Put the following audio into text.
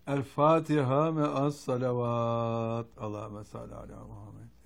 El Fatiha me'as salavat. Allahümme salli ala Muhammed.